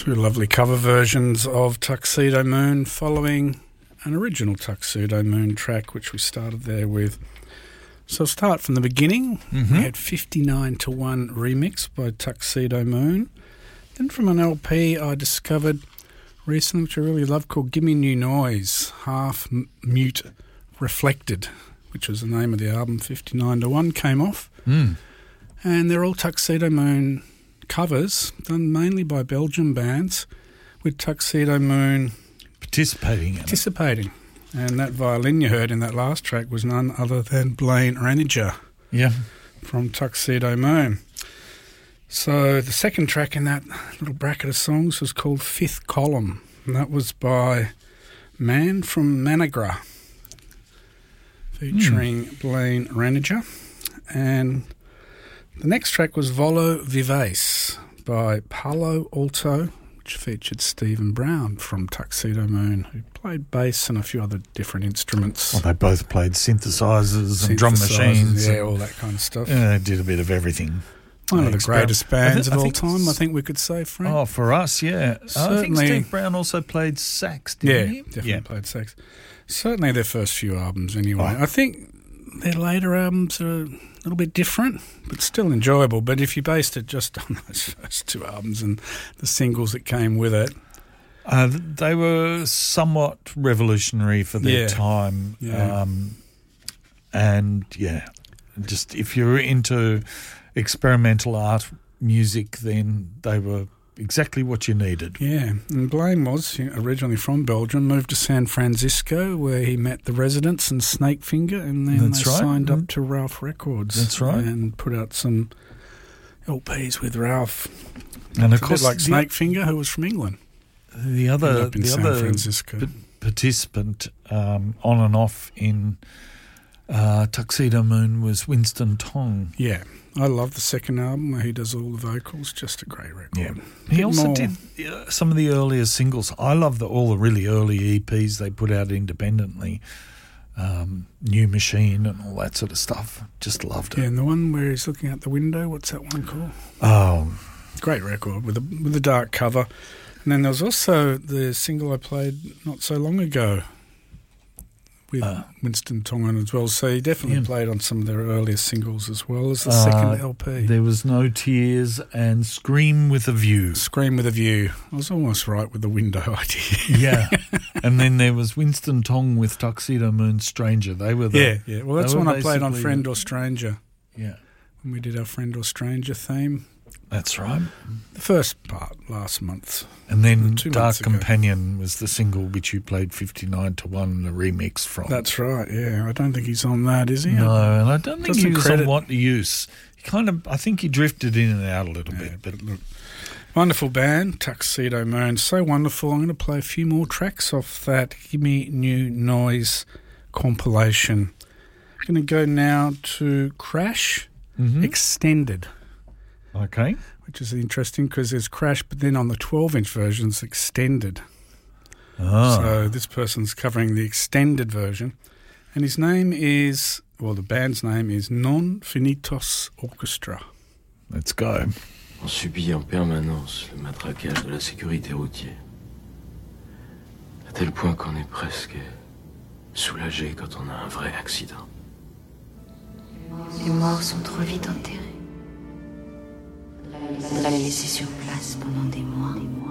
Two lovely cover versions of Tuxedo Moon following an original Tuxedo Moon track, which we started there with. So I'll start from the beginning. Mm-hmm. We had 59 to 1 remix by Tuxedo Moon. Then from an LP I discovered recently, which I really love, called Gimme New Noise, Half Mute Reflected, which was the name of the album. 59 to 1 came off. Mm. And they're all Tuxedo Moon covers, done mainly by Belgian bands, with Tuxedo Moon participating. And that violin you heard in that last track was none other than Blaine Raniger from Tuxedo Moon. So the second track in that little bracket of songs was called Fifth Column, and that was by Man from Managra, featuring Blaine Raniger. And the next track was Volo Vivace by Palo Alto, which featured Stephen Brown from Tuxedo Moon, who played bass and a few other different instruments. Well, they both played synthesizers and drum machines. Yeah, all that kind of stuff. Yeah, they did a bit of everything. One of the greatest bands of all time, I think we could say, Frank. Oh, for us, yeah. Certainly. I think Steve Brown also played sax, didn't he? Definitely played sax. Certainly their first few albums, anyway. I think their later albums are a little bit different, but still enjoyable. But if you based it just on those first two albums and the singles that came with it, they were somewhat revolutionary for their time. Yeah. And just if you're into experimental art music, then they were exactly what you needed. Yeah, and Blaine was originally from Belgium, moved to San Francisco where he met the Residents and Snakefinger, and then they signed up to Ralph Records. That's right. And put out some LPs with Ralph. And of a course, bit like Snakefinger, who was from England. The other San Francisco. Participant on and off in Tuxedo Moon was Winston Tong. Yeah. I love the second album where he does all the vocals. Just a great record. Yeah. He also did some of the earlier singles. I love all the really early EPs they put out independently. New Machine and all that sort of stuff. Just loved it. Yeah, and the one where he's looking out the window, what's that one called? Oh. Great record with a dark cover. And then there was also the single I played not so long ago with Winston Tongan as well. So he definitely played on some of their earlier singles as well as the second LP. There was No Tears and Scream with a View. Scream with a View. I was almost right with the window idea. Yeah. And then there was Winston Tong with Tuxedo Moon Stranger. They were the... Yeah. Well, that's one I played on Friend or Stranger. Yeah. When we did our Friend or Stranger theme. That's right. The first part last month. And then Dark Companion was the single which you played 59 to 1, the remix from. That's right, yeah. I don't think he's on that, is he? No, and I don't think he was on What Use. I think he drifted in and out a little bit. But look, wonderful band, Tuxedo Moon. So wonderful. I'm going to play a few more tracks off that Gimme New Noise compilation. I'm going to go now to Crash Extended. Okay. Which is interesting because there's Crash, but then on the 12-inch version it's extended. So this person's covering the extended version. And his name is, the band's name is Non Finitos Orchestra. Let's go. On subit en permanence le matraquage de la sécurité routière. À tel point qu'on est presque soulagé quand on a un vrai accident. Les morts sont trop vite enterrés. Il faudrait les laisser sur place pendant des mois.